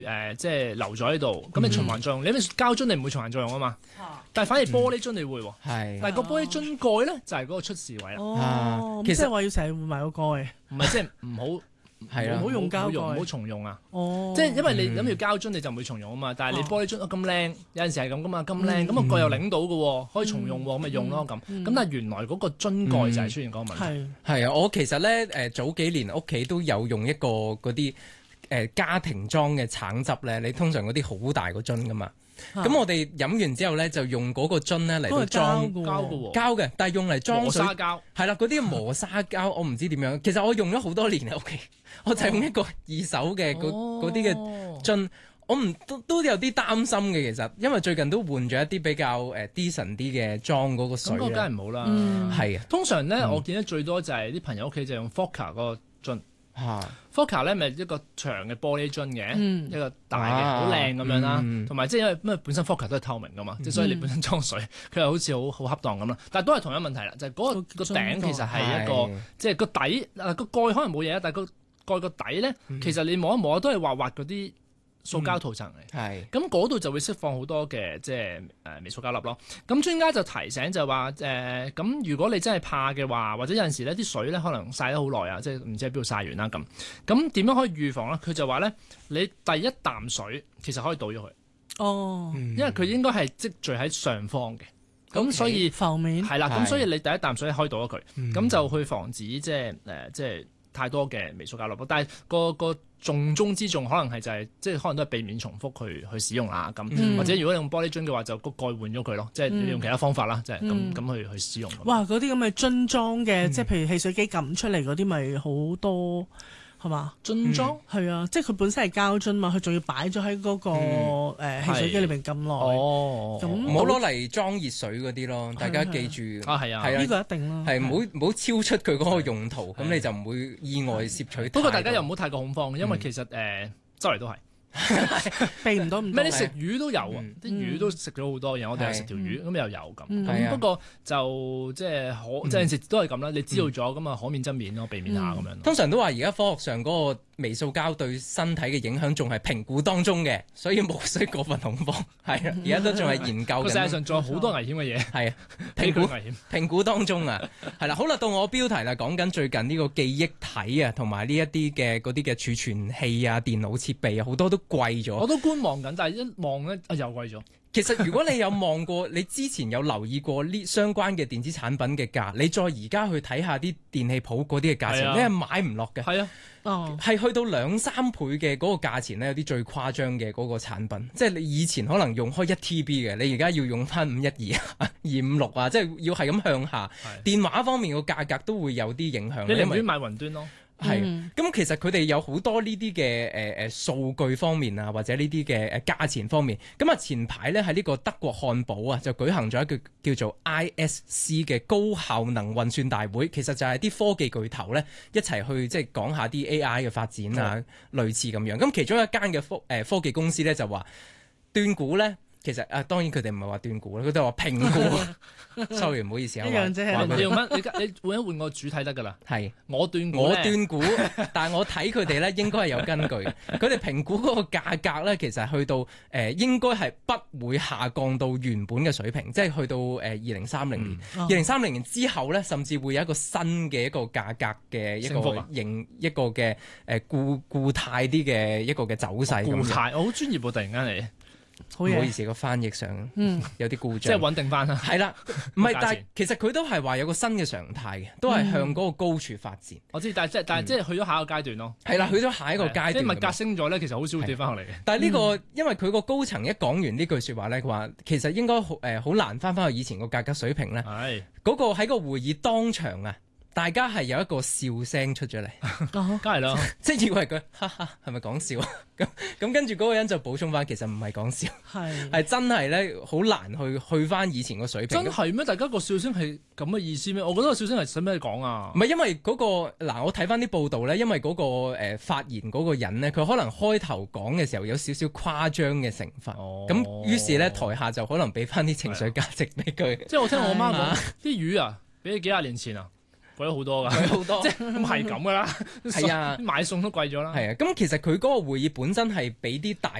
即係留咗喺度，咁你循環作用，你因為膠樽你唔會循環作用啊嘛，但係反而玻璃樽你會喎，但係個玻璃樽蓋咧就係嗰個出事位啦。 其實話要成日換埋個蓋， 唔係即係唔好。 唔好用膠蓋， 唔好重用啊！即係因為你諗住膠樽你就唔會重用啊嘛，但係你玻璃樽咁靚，有陣時係咁噶嘛，咁靚咁個蓋又擰到嘅喎，可以重用喎，咁咪用咯咁。咁但係原來嗰個樽蓋就係出現嗰個問題。 係啊，我其實咧早幾年屋企都有用一個嗰啲家庭裝嘅橙汁咧，你通常嗰啲好大個樽噶嘛。咁我哋飲完之後咧，就用嗰個樽咧嚟到裝膠嘅，但係用嚟裝水磨砂膠係啦，嗰啲磨砂膠我唔知點樣。其實我用咗好多年喺屋企，我就用一個二手嘅嗰啲嘅樽，我都有啲擔心嘅。其實因為最近都換咗一啲比較decent 啲嘅裝嗰個水， 咁梗係唔好啦。 係啊， 通常咧我見得最多就係啲朋友屋企就用 Foca 嗰個樽。Foca 咧咪一個長嘅玻璃樽嘅，一個大嘅好靚咁樣啦，同埋即係因為本身 Foca 都係透明噶嘛，即係所以你本身裝水佢又好似好恰當咁啦。但係都係同樣問題啦，就係嗰個頂其實係一個即係個底個蓋可能冇嘢啊，但係個蓋個底咧其實你摸一摸都係滑滑嗰啲塑膠塗層嚟，咁嗰度就會釋放好多嘅即係微塑膠粒咯。咁專家就提醒就話咁如果你真係怕嘅話，或者有陣時呢啲水咧可能曬得好耐啊，即係唔知喺邊度曬完啦咁點樣可以預防咧？佢就話咧，你第一啖水其實可以倒咗佢，因為佢應該係積聚喺上方嘅，咁所以浮面係啦，咁所以你第一啖水可以倒咗佢，咁就去防止即係太多嘅微塑膠粒。但係個重中之重可能係就係即係可能都係避免重複去使用啦咁，或者如果你用玻璃樽嘅話就個蓋換咗佢咯，即係你用其他方法啦，即係咁去使用。 哇！嗰啲咁嘅樽裝嘅，即係譬如汽水機撳出嚟嗰啲，咪好多係嘛？ 樽裝係啊，即係佢本身係膠樽嘛，佢仲要擺咗喺嗰個汽水機裏邊咁耐。咁唔好攞嚟裝熱水嗰啲咯，大家記住係啊， 呢個一定咯， 係唔好超出佢嗰個用途，咁你就唔會意外攝取。 不過大家又唔好太過恐慌，因為其實周圍都係。 避唔到唔咩？你食魚都有啊，啲魚都食咗好多嘢，我哋又食條魚咁又有咁。不過就即係即係有時都係咁啦。你知道咗咁啊，可免則免咯，避免下咁樣。 通常都話而家科學上嗰個微塑膠對身體嘅影響仲係評估當中嘅，所以無需過分恐慌。係啊，而家都仲係研究緊。 世界上仲有好多危險嘅嘢。 係啊，評估當中啊。係啦，好啦，到我標題啦，講緊最近呢個記憶體啊，同埋呢一啲嘅嗰啲嘅儲存器啊、電腦設備啊，好多都貴咗。 我都觀望緊，但係一望咧又貴咗。 其實如果你有望過，你之前有留意過呢相關嘅電子產品嘅價，你再而家去睇下啲電器鋪嗰啲嘅價錢，你係買唔落嘅。 係啊， 係去到2-3倍嘅嗰個價錢咧，有啲最誇張嘅嗰個產品，即係你以前可能用開1 TB 嘅，你而家要用翻512啊、256啊，即係要係咁向下。電話方面個價格都會有啲影響。 你寧願買雲端咯。 係，咁其實佢哋有好多呢啲嘅數據方面啊，或者呢啲嘅價錢方面。咁啊前排咧喺呢個德國漢堡啊，就舉行咗一個叫做 ISC 嘅高效能運算大會。其實就係啲科技巨頭咧一齊去即係講下啲 AI 嘅發展啊，類似咁樣。咁其中一間嘅科技公司咧就話斷估咧。其實當然佢哋唔係話斷估啦，佢哋話評估。sorry， 唔好意思啊。 一樣啫， 你用乜？你換一換個主體得㗎啦。 係我斷估， 但係我睇佢哋咧應該係有根據。佢哋評估嗰個價格咧，其實去到應該係不會下降到原本嘅水平，即係去到2030年。2030年之後咧，甚至會有一個新嘅一個價格嘅一個嘅固態啲嘅一個嘅走勢。 固態，我好專業喎！突然間嚟。 唔好意思，個翻譯上有啲故障， 即係穩定翻啦。 係啦，唔係，但係其實佢都係話有個新嘅常態嘅，都係向嗰個高處發展。 我知，但係即係去咗下一個階段咯。 係啦，去咗下一個階段。 即係物價升咗咧，其實好少會跌翻落嚟嘅。 但係呢個因為佢個高層一講完呢句説話咧，佢話其實應該好難翻去以前個價格水平咧。係嗰個喺個會議當場啊。大家係有一個笑聲出咗嚟， 梗係啦， 即係以為佢哈哈係咪講笑啊？咁跟住嗰個人就補充翻，其實唔係講笑，係真係咧好難去翻以前個水平。 真係咩？大家個笑聲係咁嘅意思咩？我覺得個笑聲係使咩講啊？ 唔係因為嗰個我睇翻啲報道咧，因為嗰個發言嗰個人咧，佢可能開頭講嘅時候有少少誇張嘅成分，咁於是咧台下就可能俾翻啲情緒價值俾佢。 即係我聽我媽講啲魚啊，比起幾廿年前啊。 貴咗好多㗎， 貴好多， 即係咁係咁㗎啦。 係啊， 買餸都貴咗啦。 係啊，咁其實佢嗰個會議本身係俾啲大